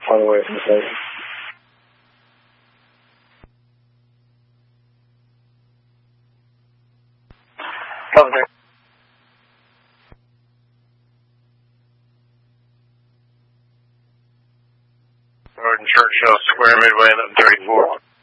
far away from the place. Road in Churchill Square, Midway, 1134.